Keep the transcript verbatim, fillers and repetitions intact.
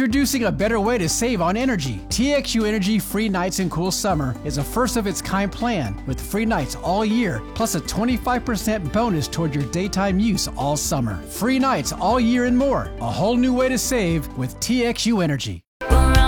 Introducing a better way to save on energy. T X U Energy Free Nights and Cool Summer is a first-of-its-kind plan with free nights all year, plus a twenty-five percent bonus toward your daytime use all summer. Free nights all year and more. A whole new way to save with T X U Energy.